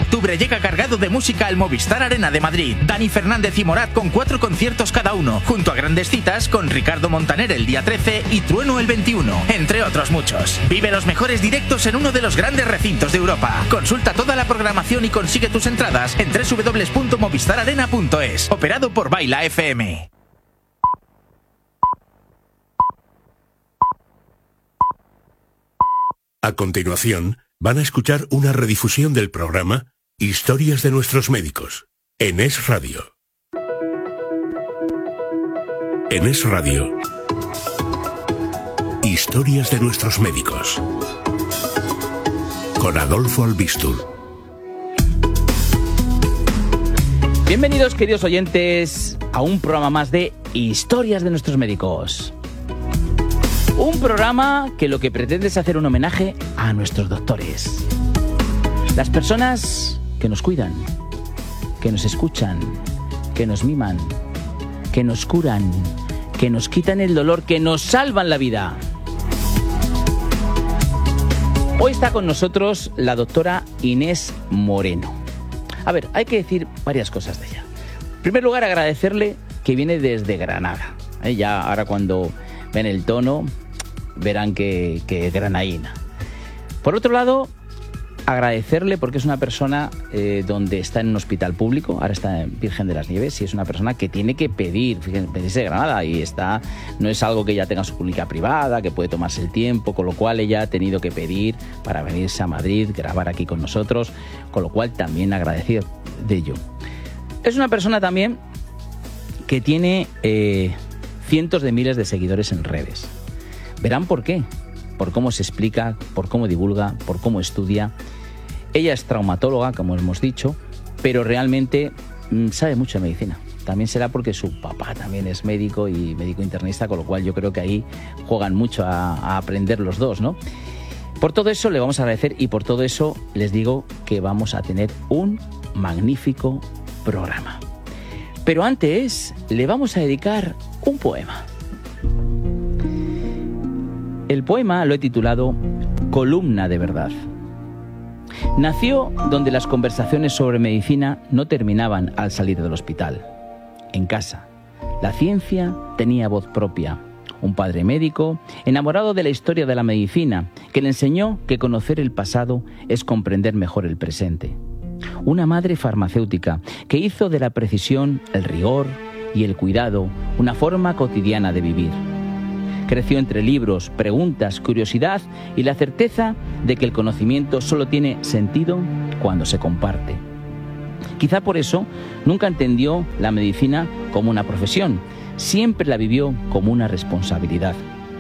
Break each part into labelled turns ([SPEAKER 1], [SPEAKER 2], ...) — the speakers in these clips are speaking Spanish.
[SPEAKER 1] octubre llega cargado de música al Movistar Arena de Madrid. Dani Fernández y Morat con 4 conciertos cada uno, junto a grandes citas con Ricardo Montaner el día 13 y Trueno el 21, entre otros muchos. Vive los mejores directos en uno de los grandes recintos de Europa. Consulta toda la programación y consigue tus entradas en www.movistararena.es. Operado por Baila FM.
[SPEAKER 2] A continuación, van a escuchar una redifusión del programa Historias de nuestros médicos, en Es Radio. En Es Radio, Historias de nuestros médicos, con Adolfo Albistur.
[SPEAKER 3] Bienvenidos, queridos oyentes, a un programa más de Historias de nuestros médicos. Un programa que lo que pretende es hacer un homenaje a nuestros doctores. Las personas que nos cuidan, que nos escuchan, que nos miman, que nos curan, que nos quitan el dolor, que nos salvan la vida. Hoy está con nosotros la doctora Inés Moreno. A ver, hay que decir varias cosas de ella. En primer lugar, agradecerle que viene desde Granada. Ya ahora cuando ven el tono verán que es granaína. Por otro lado, agradecerle porque es una persona donde está en un hospital público, ahora está en Virgen de las Nieves, y es una persona que tiene que pedir, fíjense, pedirse de Granada, y está, no es algo que ella tenga su clínica privada, que puede tomarse el tiempo, con lo cual ella ha tenido que pedir para venirse a Madrid, grabar aquí con nosotros, con lo cual también agradecido de ello. Es una persona también que tiene cientos de miles de seguidores en redes. Verán por qué, por cómo se explica, por cómo divulga, por cómo estudia. Ella es traumatóloga, como hemos dicho, pero realmente sabe mucho de medicina. También será porque su papá también es médico y médico internista, con lo cual yo creo que ahí juegan mucho a aprender los dos, ¿no? Por todo eso le vamos a agradecer y por todo eso les digo que vamos a tener un magnífico programa. Pero antes le vamos a dedicar un poema. El poema lo he titulado Columna de Verdad. Nació donde las conversaciones sobre medicina no terminaban al salir del hospital. En casa, la ciencia tenía voz propia. Un padre médico, enamorado de la historia de la medicina, que le enseñó que conocer el pasado es comprender mejor el presente. Una madre farmacéutica que hizo de la precisión, el rigor y el cuidado una forma cotidiana de vivir. Creció entre libros, preguntas, curiosidad y la certeza de que el conocimiento solo tiene sentido cuando se comparte. Quizá por eso nunca entendió la medicina como una profesión, siempre la vivió como una responsabilidad.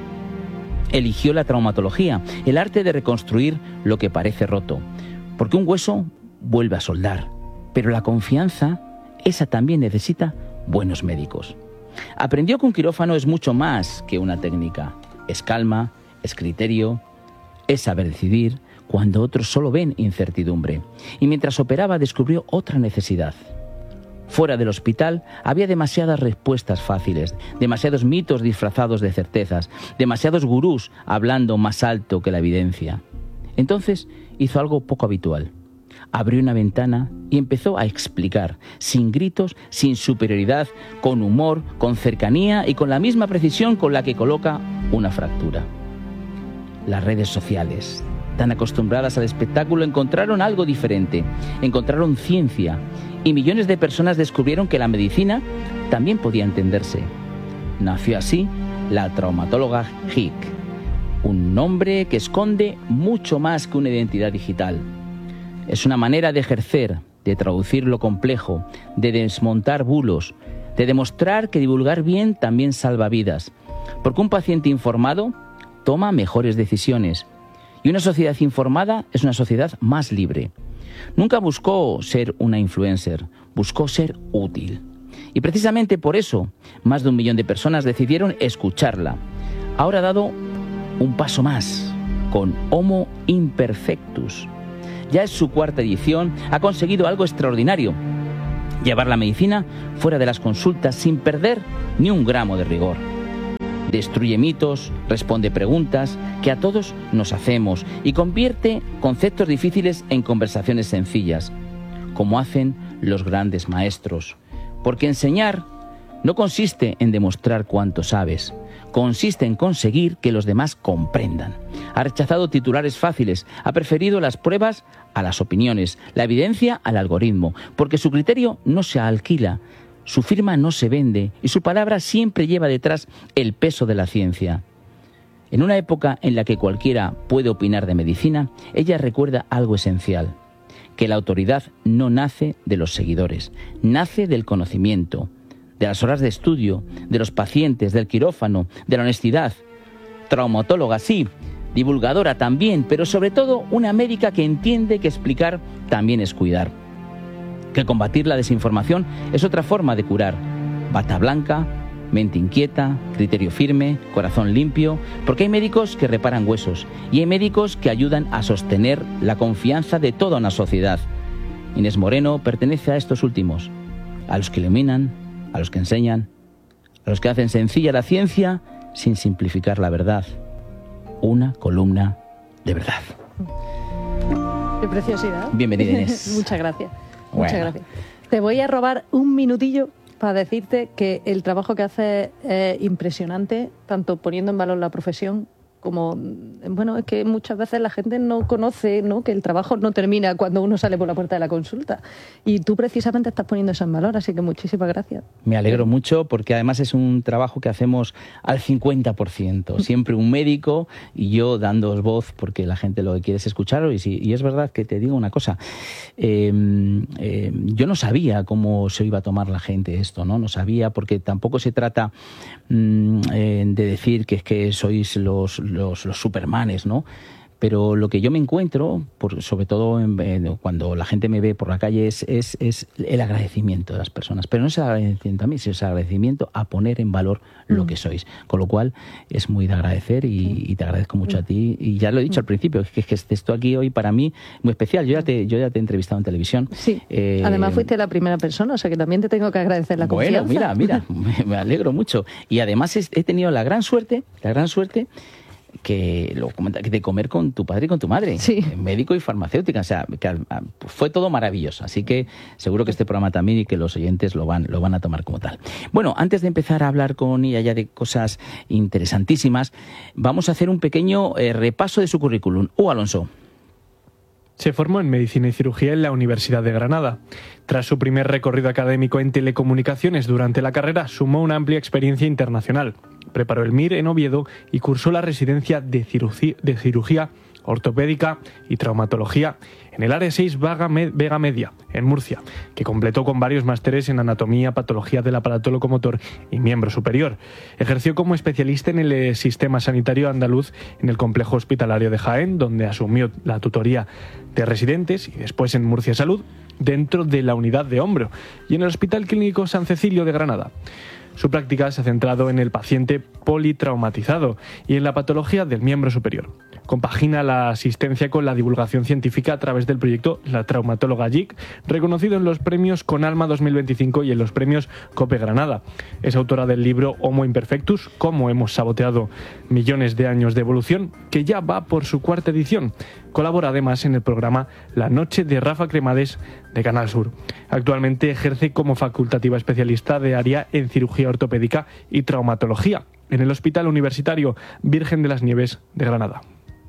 [SPEAKER 3] Eligió la traumatología, el arte de reconstruir lo que parece roto, porque un hueso vuelve a soldar, pero la confianza, esa también necesita buenos médicos. Aprendió que un quirófano es mucho más que una técnica. Es calma, es criterio, es saber decidir cuando otros solo ven incertidumbre. Y mientras operaba descubrió otra necesidad. Fuera del hospital había demasiadas respuestas fáciles, demasiados mitos disfrazados de certezas, demasiados gurús hablando más alto que la evidencia. Entonces hizo algo poco habitual. Abrió una ventana y empezó a explicar, sin gritos, sin superioridad, con humor, con cercanía y con la misma precisión con la que coloca una fractura. Las redes sociales, tan acostumbradas al espectáculo, encontraron algo diferente, encontraron ciencia, y millones de personas descubrieron que la medicina también podía entenderse. Nació así la traumatóloga HIC, un nombre que esconde mucho más que una identidad digital. Es una manera de ejercer, de traducir lo complejo, de desmontar bulos, de demostrar que divulgar bien también salva vidas. Porque un paciente informado toma mejores decisiones. Y una sociedad informada es una sociedad más libre. Nunca buscó ser una influencer, buscó ser útil. Y precisamente por eso, más de 1 millón de personas decidieron escucharla. Ahora ha dado un paso más, con Homo Imperfectus. Ya es su 4ª edición, ha conseguido algo extraordinario: llevar la medicina fuera de las consultas sin perder ni un gramo de rigor. Destruye mitos, responde preguntas que a todos nos hacemos y convierte conceptos difíciles en conversaciones sencillas. como hacen los grandes maestros. Porque enseñar no consiste en demostrar cuánto sabes, consiste en conseguir que los demás comprendan. Ha rechazado titulares fáciles, ha preferido las pruebas a las opiniones, la evidencia al algoritmo, porque su criterio no se alquila, su firma no se vende y su palabra siempre lleva detrás el peso de la ciencia. En una época en la que cualquiera puede opinar de medicina, ella recuerda algo esencial, que la autoridad no nace de los seguidores, nace del conocimiento, de las horas de estudio, de los pacientes, del quirófano, de la honestidad. Traumatóloga, sí, divulgadora también, pero sobre todo una médica que entiende que explicar también es cuidar. Que combatir la desinformación es otra forma de curar. Bata blanca, mente inquieta, criterio firme, corazón limpio, porque hay médicos que reparan huesos y hay médicos que ayudan a sostener la confianza de toda una sociedad. Inés Moreno pertenece a estos últimos, a los que iluminan, a los que enseñan, a los que hacen sencilla la ciencia sin simplificar la verdad. Una columna de verdad.
[SPEAKER 4] Qué preciosidad.
[SPEAKER 3] Bienvenida, Inés.
[SPEAKER 4] Muchas gracias.
[SPEAKER 3] Bueno.
[SPEAKER 4] Muchas gracias. Te voy a robar un minutillo para decirte que el trabajo que haces es impresionante, tanto poniendo en valor la profesión como, bueno, es que muchas veces la gente no conoce, ¿no?, que el trabajo no termina cuando uno sale por la puerta de la consulta. Y tú precisamente estás poniendo eso en valor, así que muchísimas gracias.
[SPEAKER 3] Me alegro mucho porque además es un trabajo que hacemos al 50%. Siempre un médico y yo dándoos voz porque la gente lo que quiere es escucharlo. Y es verdad que te digo una cosa. Yo no sabía cómo se iba a tomar la gente esto, ¿no? No sabía, porque tampoco se trata de decir que es que sois los supermanes, ¿no? Pero lo que yo me encuentro, sobre todo cuando la gente me ve por la calle, es el agradecimiento de las personas. Pero no es el agradecimiento a mí, sino es el agradecimiento a poner en valor lo que sois. Con lo cual es muy de agradecer y te agradezco mucho a ti. Y ya lo he dicho al principio, que estés tú aquí hoy para mí muy especial. Yo ya te he entrevistado en televisión.
[SPEAKER 4] Sí, además fuiste la primera persona, o sea que también te tengo que agradecer la confianza.
[SPEAKER 3] Bueno, mira, me alegro mucho. Y además he tenido la gran suerte que lo comenta, que de comer con tu padre y con tu madre,
[SPEAKER 4] sí,
[SPEAKER 3] médico y farmacéutica, o sea, que fue todo maravilloso, así que seguro que este programa también y que los oyentes lo van a tomar como tal. Bueno, antes de empezar a hablar con ella ya de cosas interesantísimas, vamos a hacer un pequeño repaso de su currículum. Alonso.
[SPEAKER 5] Se formó en Medicina y Cirugía en la Universidad de Granada. Tras su primer recorrido académico en telecomunicaciones durante la carrera, sumó una amplia experiencia internacional. Preparó el MIR en Oviedo y cursó la residencia de cirugía ortopédica y traumatología en el Área 6 Vega Media, en Murcia, que completó con varios másteres en anatomía, patología del aparato locomotor y miembro superior. Ejerció como especialista en el sistema sanitario andaluz en el complejo hospitalario de Jaén, donde asumió la tutoría de residentes, y después en Murcia Salud, dentro de la unidad de hombro, y en el Hospital Clínico San Cecilio de Granada. Su práctica se ha centrado en el paciente politraumatizado y en la patología del miembro superior. Compagina la asistencia con la divulgación científica a través del proyecto La Traumatóloga JIC, reconocido en los premios Conalma 2025 y en los premios COPE Granada. Es autora del libro Homo Imperfectus, cómo hemos saboteado millones de años de evolución, que ya va por su 4ª edición. Colabora además en el programa La Noche de Rafa Cremades de Canal Sur. Actualmente ejerce como facultativa especialista de área en cirugía ortopédica y traumatología en el Hospital Universitario Virgen de las Nieves de Granada.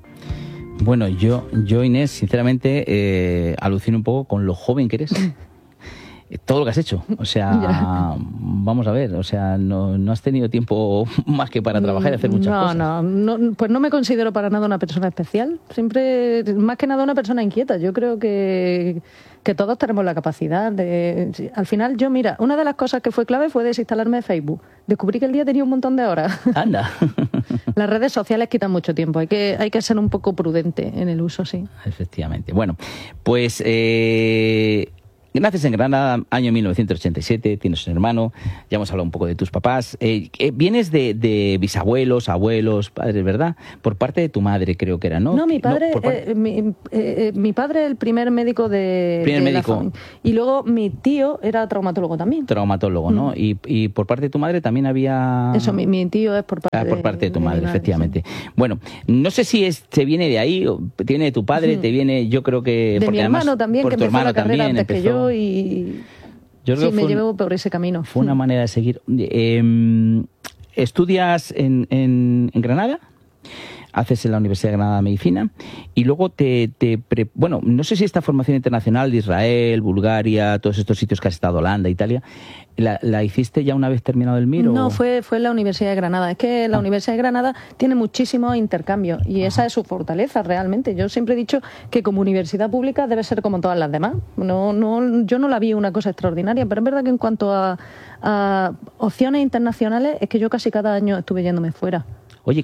[SPEAKER 3] Bueno, yo Inés, sinceramente, alucino un poco con lo joven que eres. Todo lo que has hecho, o sea, vamos a ver, o sea, no has tenido tiempo más que para trabajar y hacer muchas cosas.
[SPEAKER 4] No, pues no me considero para nada una persona especial, siempre, más que nada una persona inquieta. Yo creo que todos tenemos la capacidad de... Al final, mira, una de las cosas que fue clave fue desinstalarme de Facebook. Descubrí que el día tenía un montón de horas.
[SPEAKER 3] Anda.
[SPEAKER 4] Las redes sociales quitan mucho tiempo, hay que ser un poco prudente en el uso, sí.
[SPEAKER 3] Efectivamente. Bueno, pues... Naces en Granada, año 1987, tienes un hermano, ya hemos hablado un poco de tus papás. Vienes de bisabuelos, abuelos, padres, ¿verdad? Por parte de tu madre, creo que era, ¿no?
[SPEAKER 4] No, mi padre, mi padre el primer médico de la familia. Y luego mi tío era traumatólogo también.
[SPEAKER 3] Traumatólogo, ¿no? Y por parte de tu madre también había...
[SPEAKER 4] Eso, mi tío es por parte
[SPEAKER 3] de tu madre,
[SPEAKER 4] madre,
[SPEAKER 3] efectivamente.
[SPEAKER 4] Sí.
[SPEAKER 3] Bueno, no sé si se viene de ahí, o te viene de tu padre, te viene, yo creo que...
[SPEAKER 4] De
[SPEAKER 3] porque
[SPEAKER 4] mi hermano
[SPEAKER 3] además,
[SPEAKER 4] también, que empezó la carrera antes que yo. libros y
[SPEAKER 3] Yo creo
[SPEAKER 4] sí,
[SPEAKER 3] que
[SPEAKER 4] me llevo por ese camino.
[SPEAKER 3] Fue una manera de seguir. ¿Estudias en Granada? Haces en la Universidad de Granada Medicina y luego bueno, no sé si esta formación internacional de Israel, Bulgaria, todos estos sitios que has estado, Holanda, Italia, ¿la hiciste ya una vez terminado el MIR?
[SPEAKER 4] No,
[SPEAKER 3] o...
[SPEAKER 4] fue en la Universidad de Granada. Es que la Universidad de Granada tiene muchísimos intercambios y esa es su fortaleza realmente. Yo siempre he dicho que como universidad pública debe ser como todas las demás. Yo no la vi una cosa extraordinaria, pero es verdad que en cuanto a opciones internacionales es que yo casi cada año estuve yéndome fuera.
[SPEAKER 3] Oye,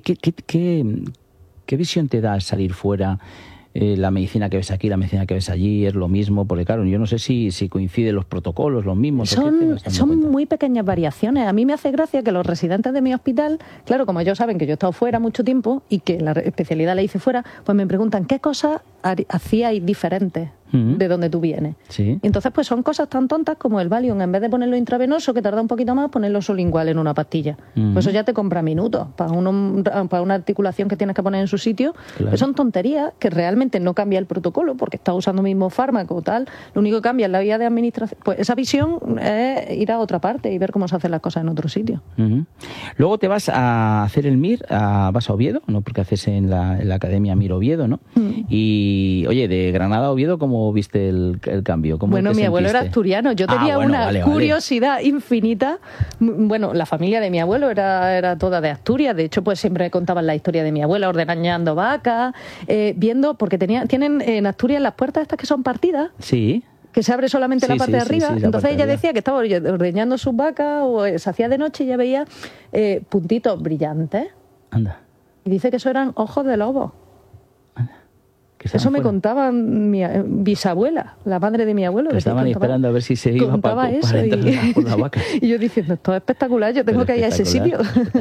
[SPEAKER 3] ¿qué visión te da salir fuera? La medicina que ves aquí, la medicina que ves allí, es lo mismo, porque claro, yo no sé si coinciden los protocolos, los mismos.
[SPEAKER 4] Son muy pequeñas variaciones. A mí me hace gracia que los residentes de mi hospital, claro, como ellos saben que yo he estado fuera mucho tiempo y que la especialidad la hice fuera, pues me preguntan qué cosas hacíais diferentes de donde tú vienes.
[SPEAKER 3] Sí.
[SPEAKER 4] Y entonces pues son cosas tan tontas como el Valium, en vez de ponerlo intravenoso, que tarda un poquito más, ponerlo sublingual en una pastilla. Pues eso ya te compra minutos para una articulación que tienes que poner en su sitio.
[SPEAKER 3] Claro.
[SPEAKER 4] Pues son tonterías que realmente no cambia el protocolo porque estás usando el mismo fármaco o tal. Lo único que cambia es la vía de administración. Pues esa visión es ir a otra parte y ver cómo se hacen las cosas en otro sitio.
[SPEAKER 3] Luego te vas a hacer el MIR, vas a Oviedo, ¿no? Porque haces en la Academia MIR Oviedo, ¿no? Y, oye, de Granada a Oviedo, ¿cómo viste el cambio?
[SPEAKER 4] Bueno, mi abuelo era asturiano. Yo tenía una curiosidad infinita. Bueno, la familia de mi abuelo era toda de Asturias. De hecho, pues siempre contaban la historia de mi abuela ordeñando vacas, viendo, porque tienen en Asturias las puertas estas que son partidas.
[SPEAKER 3] Sí.
[SPEAKER 4] Que se abre solamente la parte de arriba.
[SPEAKER 3] Sí,
[SPEAKER 4] entonces ella decía que estaba ordeñando sus vacas o se hacía de noche y ya veía puntitos brillantes.
[SPEAKER 3] Anda.
[SPEAKER 4] Y dice que eso eran ojos de lobo. Eso me contaba mi bisabuela, la madre de mi abuelo.
[SPEAKER 3] Que estaban esperando a ver si se iba para entrar por la vaca.
[SPEAKER 4] Y yo diciendo, esto es espectacular, yo tengo que ir a ese sitio.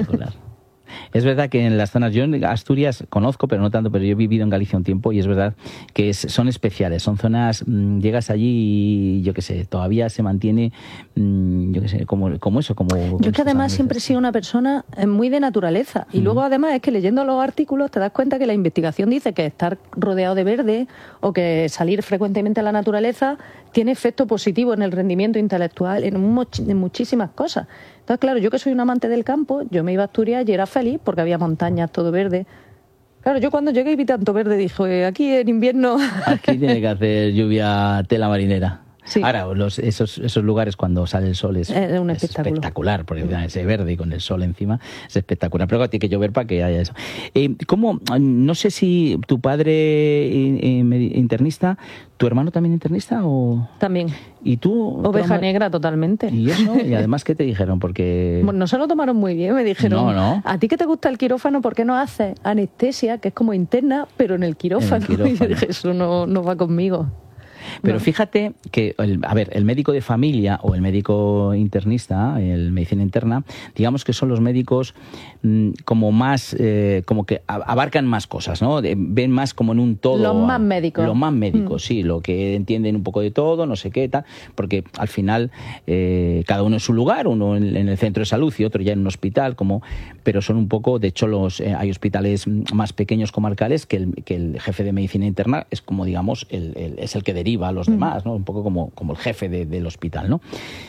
[SPEAKER 3] Es verdad que en las zonas, yo en Asturias conozco, pero no tanto, pero yo he vivido en Galicia un tiempo y es verdad que son especiales, son zonas, llegas allí y yo qué sé, todavía se mantiene, yo qué sé, como eso, como...
[SPEAKER 4] Yo que además siempre he sido una persona muy de naturaleza y luego además es que leyendo los artículos te das cuenta que la investigación dice que estar rodeado de verde o que salir frecuentemente a la naturaleza tiene efecto positivo en el rendimiento intelectual, en muchísimas cosas. Entonces, claro, yo que soy un amante del campo, yo me iba a Asturias y era feliz porque había montañas, todo verde. Claro, yo cuando llegué y vi tanto verde dije, aquí en invierno...
[SPEAKER 3] Aquí tiene que hacer lluvia tela marinera.
[SPEAKER 4] Sí.
[SPEAKER 3] Ahora, esos lugares cuando sale el sol es
[SPEAKER 4] un
[SPEAKER 3] espectacular, porque ese verde y con el sol encima es espectacular. Pero tiene que llover para que haya eso. ¿Cómo? No sé si tu padre internista, ¿tu hermano también internista? O...
[SPEAKER 4] También.
[SPEAKER 3] ¿Y tú?
[SPEAKER 4] Oveja negra totalmente.
[SPEAKER 3] ¿Y eso? ¿Y además qué te dijeron? Porque...
[SPEAKER 4] Bueno, no se lo tomaron muy bien, me dijeron,
[SPEAKER 3] no.
[SPEAKER 4] ¿A ti que te gusta el quirófano, por qué no haces anestesia, que es como interna, pero en el quirófano? Y yo dije, eso no va conmigo.
[SPEAKER 3] Pero fíjate que, el médico de familia o el médico internista, el medicina interna, digamos que son los médicos como más, como que abarcan más cosas, ¿no? Ven más como en un todo.
[SPEAKER 4] Los más médicos.
[SPEAKER 3] Los más médicos, sí, lo que entienden un poco de todo, no sé qué, tal, porque al final cada uno en su lugar, uno en el centro de salud y otro ya en un hospital, pero son un poco, de hecho hay hospitales más pequeños comarcales que el jefe de medicina interna es como, digamos, es el que deriva a los demás, ¿no? Un poco como el jefe del hospital, ¿no?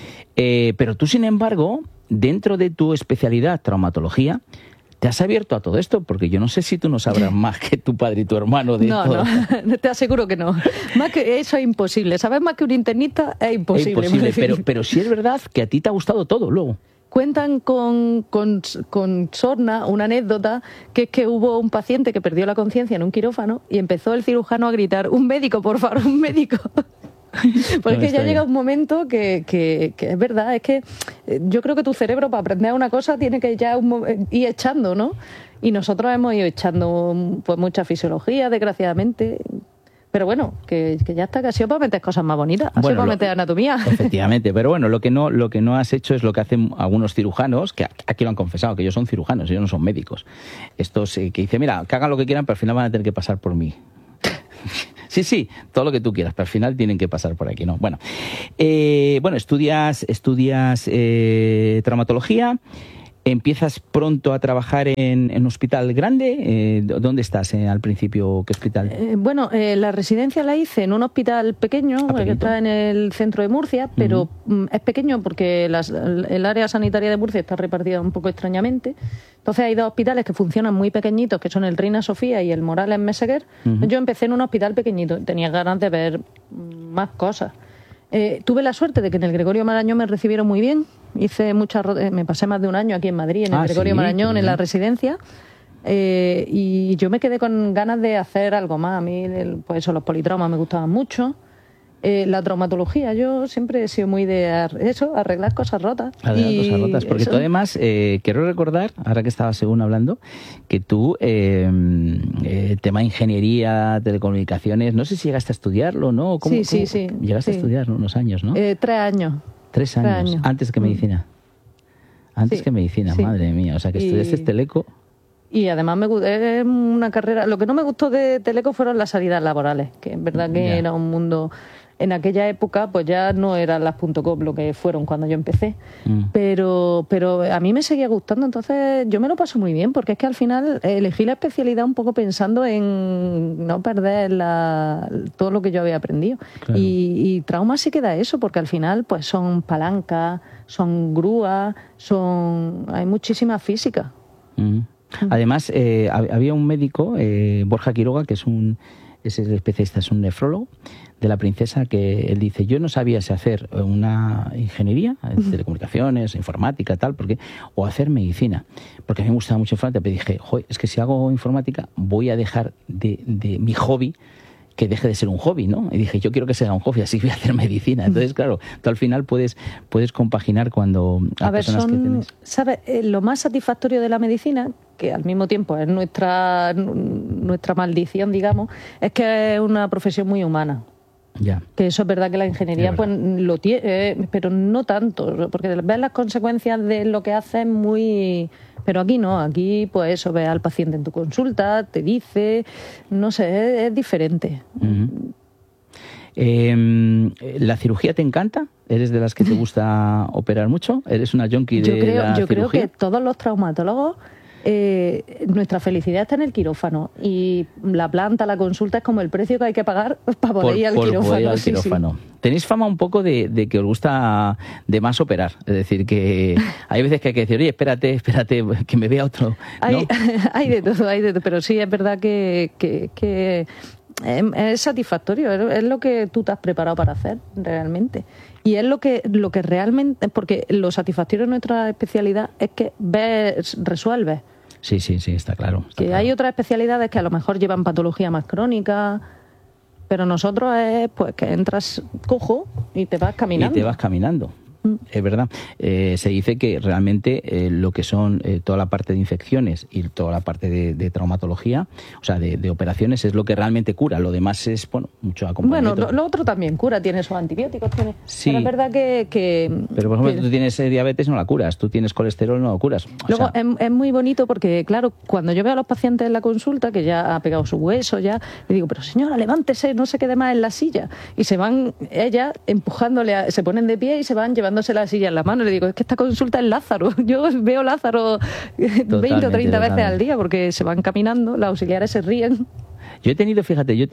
[SPEAKER 3] Pero tú, sin embargo, dentro de tu especialidad, traumatología, te has abierto a todo esto, porque yo no sé si tú no sabrás más que tu padre y tu hermano de todo.
[SPEAKER 4] No, te aseguro que no. Más que eso es imposible. Saber más que un internista es imposible.
[SPEAKER 3] Pero sí es verdad que a ti te ha gustado todo luego.
[SPEAKER 4] Cuentan con sorna una anécdota, que es que hubo un paciente que perdió la conciencia en un quirófano y empezó el cirujano a gritar, un médico, por favor, un médico. Porque ya llega un momento que es verdad, es que yo creo que tu cerebro para aprender una cosa tiene que ya ir echando, ¿no? Y nosotros hemos ido echando pues mucha fisiología, desgraciadamente. Pero bueno, que ya está, que ha sido para meter cosas más bonitas, ha sido para meter anatomía.
[SPEAKER 3] Efectivamente, pero bueno, lo que no has hecho es lo que hacen algunos cirujanos, que aquí lo han confesado, que ellos son cirujanos, ellos no son médicos. Estos que dicen, mira, que hagan lo que quieran, pero al final van a tener que pasar por mí. Sí, todo lo que tú quieras, pero al final tienen que pasar por aquí, ¿no? Bueno, estudias traumatología. ¿Empiezas pronto a trabajar en un hospital grande? ¿Dónde estás al principio? ¿Qué hospital?
[SPEAKER 4] La residencia la hice en un hospital pequeño, que está en el centro de Murcia, pero es pequeño porque el área sanitaria de Murcia está repartida un poco extrañamente. Entonces hay dos hospitales que funcionan muy pequeñitos, que son el Reina Sofía y el Morales Meseguer. Yo empecé en un hospital pequeñito, tenía ganas de ver más cosas. Tuve la suerte de que en el Gregorio Marañón me recibieron muy bien. Me pasé más de un año aquí en Madrid, en el Gregorio Marañón, en la residencia. Y yo me quedé con ganas de hacer algo más. A mí, pues los politraumas me gustaban mucho. La traumatología, yo siempre he sido muy de arreglar cosas rotas.
[SPEAKER 3] Cosas rotas, porque tú además, quiero recordar, ahora que estabas según hablando, que tú, tema de ingeniería, telecomunicaciones, no sé si llegaste a estudiarlo, ¿no?
[SPEAKER 4] Sí.
[SPEAKER 3] Llegaste a estudiar unos años, ¿no?
[SPEAKER 4] 3 años.
[SPEAKER 3] 3 años, antes que medicina. Antes que medicina, madre mía, o sea que estudiaste teleco.
[SPEAKER 4] Y además es una carrera. Lo que no me gustó de teleco fueron las salidas laborales, que en verdad que era un mundo. En aquella época, pues ya no eran las .com lo que fueron cuando yo empecé, pero a mí me seguía gustando, entonces yo me lo paso muy bien, porque es que al final elegí la especialidad un poco pensando en no perder todo lo que yo había aprendido. Claro. Y trauma sí que da eso, porque al final pues son palancas, son grúas, hay muchísima física.
[SPEAKER 3] Además, había un médico, Borja Quiroga, que es el especialista, es un nefrólogo de la Princesa, que él dice, yo no sabía si hacer una ingeniería, telecomunicaciones, informática, tal, o hacer medicina, porque a mí me gustaba mucho informática, pero dije, es que si hago informática voy a dejar de mi hobby, que deje de ser un hobby, ¿no? Y dije, yo quiero que sea un hobby, así voy a hacer medicina. Entonces, claro, tú al final puedes compaginar cuando a personas que tienes...
[SPEAKER 4] ¿Sabes? Lo más satisfactorio de la medicina, que al mismo tiempo es nuestra maldición, digamos, es que es una profesión muy humana.
[SPEAKER 3] Ya.
[SPEAKER 4] Que eso es verdad que la ingeniería pues lo tiene, pero no tanto, porque ves las consecuencias de lo que haces muy... Pero aquí no, aquí pues eso, ves al paciente en tu consulta, te dice, no sé, es diferente.
[SPEAKER 3] ¿La cirugía te encanta? ¿Eres de las que te gusta operar mucho? ¿Eres una junkie de la cirugía?
[SPEAKER 4] Yo creo que todos los traumatólogos, nuestra felicidad está en el quirófano, y la planta, la consulta es como el precio que hay que pagar para poder ir al quirófano.
[SPEAKER 3] Sí. Tenéis fama un poco de que os gusta de más operar, es decir, que hay veces que hay que decir, oye, espérate, que me vea otro, ¿no?
[SPEAKER 4] Hay de todo, pero sí es verdad que es satisfactorio, es lo que tú te has preparado para hacer realmente. Y es lo que realmente, porque lo satisfactorio de nuestra especialidad es que resuelves.
[SPEAKER 3] Sí, está claro.
[SPEAKER 4] Hay otras especialidades que a lo mejor llevan patología más crónica, pero nosotros es pues que entras cojo y te vas caminando. Es verdad. Se dice que realmente lo que son toda la parte de infecciones y toda la parte de traumatología, o sea, de operaciones, es lo que realmente cura. Lo demás es, mucho acompañamiento. Bueno, lo otro también cura, tiene sus antibióticos,
[SPEAKER 3] Sí.
[SPEAKER 4] Pero es verdad que...
[SPEAKER 3] Pero, por ejemplo, tú tienes diabetes, no la curas. Tú tienes colesterol, no lo curas.
[SPEAKER 4] Luego, es muy bonito porque, claro, cuando yo veo a los pacientes en la consulta, que ya ha pegado su hueso, le digo, pero señora, levántese, no se quede más en la silla. Y se van, ellas, empujándole, se ponen de pie y se van llevándose la silla en la mano. Le digo, es que esta consulta es Lázaro. Yo veo Lázaro 20 o 30 veces al día, porque se van caminando, las auxiliares se ríen.
[SPEAKER 3] Yo he tenido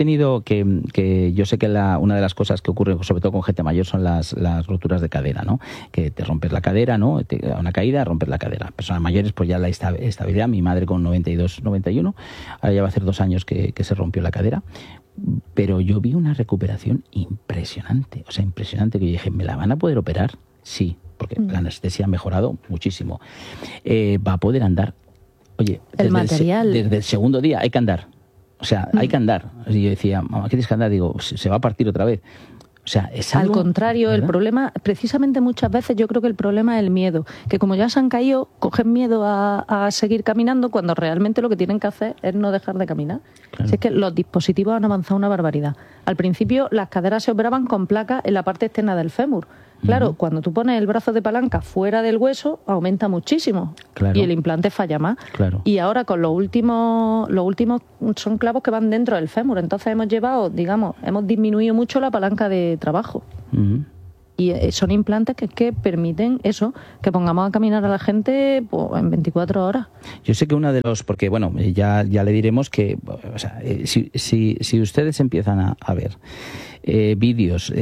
[SPEAKER 3] que yo sé que una de las cosas que ocurre, sobre todo con gente mayor, son las roturas de cadera, ¿no? Que te rompes la cadera, ¿no? Te da una caída, rompes la cadera. Personas mayores, pues ya la estabilidad. Mi madre con 92, 91, ahora ya va a hacer 2 años que se rompió la cadera. Pero yo vi una recuperación impresionante. O sea, impresionante, que yo dije, ¿me la van a poder operar? Sí, porque la anestesia ha mejorado muchísimo. Va a poder andar. Oye, desde el segundo día hay que andar. O sea, hay que andar. Y yo decía, mamá, ¿qué tienes que andar? Digo, se va a partir otra vez. O sea, es algo,
[SPEAKER 4] al contrario, ¿verdad? El problema, precisamente muchas veces yo creo que el problema es el miedo. Que como ya se han caído, cogen miedo a seguir caminando, cuando realmente lo que tienen que hacer es no dejar de caminar. Claro. Si es que los dispositivos han avanzado una barbaridad. Al principio las caderas se operaban con placas en la parte externa del fémur. Claro, cuando tú pones el brazo de palanca fuera del hueso, aumenta muchísimo. Claro. Y el implante falla más.
[SPEAKER 3] Claro.
[SPEAKER 4] Y ahora con los últimos son clavos que van dentro del fémur. Entonces hemos disminuido mucho la palanca de trabajo. Y son implantes que permiten eso, que pongamos a caminar a la gente pues, en 24 horas.
[SPEAKER 3] Yo sé que una de los... Porque, bueno, ya le diremos que... O sea, si ustedes empiezan a ver vídeos,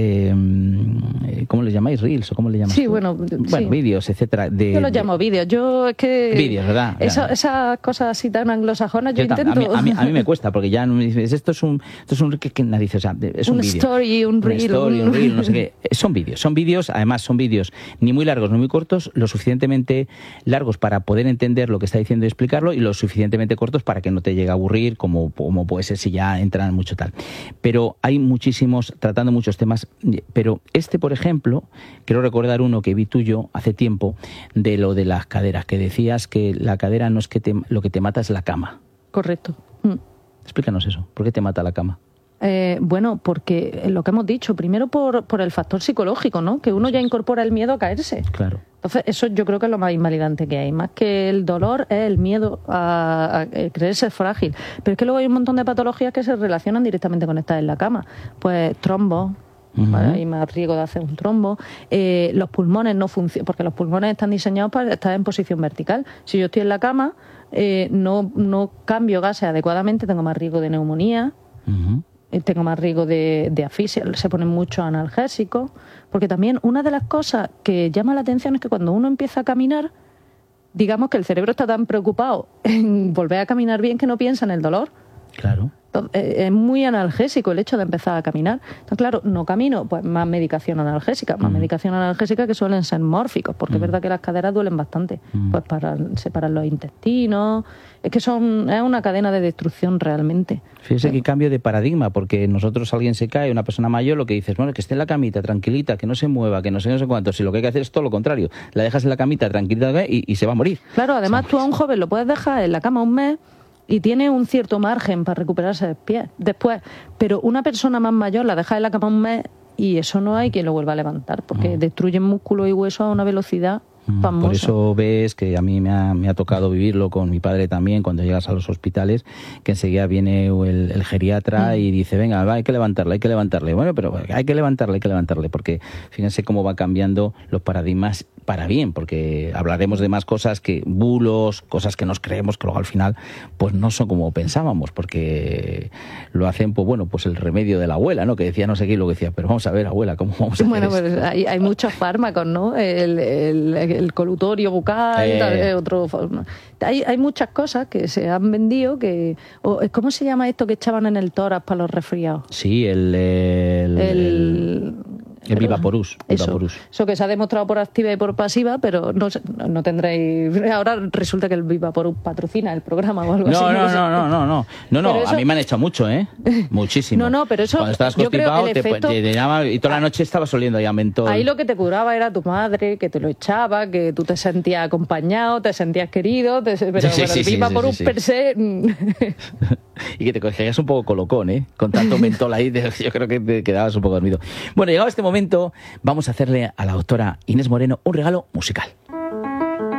[SPEAKER 3] ¿cómo le llamáis? ¿Reels? ¿O cómo le llamáis?
[SPEAKER 4] Sí,
[SPEAKER 3] tú?
[SPEAKER 4] Bueno, sí.
[SPEAKER 3] Vídeos, etcétera.
[SPEAKER 4] Yo los llamo vídeos. Yo es que...
[SPEAKER 3] Vídeos, ¿verdad?
[SPEAKER 4] Esas cosas así tan anglosajonas yo intento...
[SPEAKER 3] A mí me cuesta, porque ya me dices, esto es un que nadie dice, o sea, es un vídeo.
[SPEAKER 4] Story, un reel.
[SPEAKER 3] Un reel, no sé qué. Son vídeos, además son vídeos ni muy largos ni muy cortos, lo suficientemente largos para poder entender lo que está diciendo y explicarlo, y lo suficientemente cortos para que no te llegue a aburrir, como puede ser si ya entran mucho tal. Pero hay muchísimos, tratando muchos temas, pero por ejemplo, quiero recordar uno que vi tuyo hace tiempo, de lo de las caderas, que decías que la cadera no es que lo que te mata es la cama.
[SPEAKER 4] Correcto.
[SPEAKER 3] Explícanos eso, ¿por qué te mata la cama?
[SPEAKER 4] Bueno, porque lo que hemos dicho, primero por el factor psicológico, ¿no? Que uno ya incorpora el miedo a caerse.
[SPEAKER 3] Claro.
[SPEAKER 4] Entonces, eso yo creo que es lo más invalidante que hay. Más que el dolor, es el miedo a creerse frágil. Pero es que luego hay un montón de patologías que se relacionan directamente con estar en la cama. Pues trombos. ¿Vale? Hay más riesgo de hacer un trombo. Los pulmones no funcionan, porque los pulmones están diseñados para estar en posición vertical. Si yo estoy en la cama, no cambio gases adecuadamente, tengo más riesgo de neumonía. Tengo más riesgo de asfixia, se ponen muchos analgésicos, porque también una de las cosas que llama la atención es que cuando uno empieza a caminar, digamos que el cerebro está tan preocupado en volver a caminar bien que no piensa en el dolor.
[SPEAKER 3] Claro.
[SPEAKER 4] Entonces, es muy analgésico el hecho de empezar a caminar. Entonces, claro, no camino, pues más medicación analgésica que suelen ser mórficos, porque es verdad que las caderas duelen bastante, pues para separar los intestinos. Es que es una cadena de destrucción realmente.
[SPEAKER 3] Fíjese qué cambio de paradigma, porque nosotros, alguien se cae, una persona mayor, lo que dices, bueno, que esté en la camita, tranquilita, que no se mueva, que no sé cuánto. Si lo que hay que hacer es todo lo contrario, la dejas en la camita, tranquilita, y se va a morir.
[SPEAKER 4] Claro, además tú a un joven lo puedes dejar en la cama un mes y tiene un cierto margen para recuperarse después. Pero una persona más mayor la deja en la cama un mes y eso no hay quien lo vuelva a levantar, porque destruyen músculo y hueso a una velocidad famosa.
[SPEAKER 3] Por eso ves que a mí me ha tocado vivirlo con mi padre también, cuando llegas a los hospitales, que enseguida viene el geriatra y dice, venga, hay que levantarle. Bueno, pero hay que levantarle, porque fíjense cómo va cambiando los paradigmas para bien, porque hablaremos de más cosas, que bulos, cosas que nos creemos que luego al final pues no son como pensábamos, porque lo hacen, pues bueno, pues el remedio de la abuela, ¿no? Que decía no sé qué, y luego decía, pero vamos a ver, abuela, ¿cómo vamos a hacer
[SPEAKER 4] Bueno,
[SPEAKER 3] eso?
[SPEAKER 4] pues hay muchos fármacos, ¿no? El colutorio bucal, hay muchas cosas que se han vendido ¿cómo se llama esto que echaban en el tórax para los resfriados?
[SPEAKER 3] Sí, el Vivaporus.
[SPEAKER 4] Eso que se ha demostrado por activa y por pasiva, pero no tendréis... Ahora resulta que el Vivaporus patrocina el programa o algo así.
[SPEAKER 3] No, a mí me han hecho mucho, muchísimo.
[SPEAKER 4] No, pero eso...
[SPEAKER 3] Cuando estabas constipado te llama y toda la noche estabas oliendo ya mentol.
[SPEAKER 4] Ahí lo que te curaba era tu madre, que te lo echaba, que tú te sentías acompañado, te sentías querido, pero el Vivaporus per se...
[SPEAKER 3] Y que te cogías un poco colocón, con tanto mentol ahí, yo creo que te quedabas un poco dormido. Bueno, llegado este momento, vamos a hacerle a la doctora Inés Moreno un regalo musical.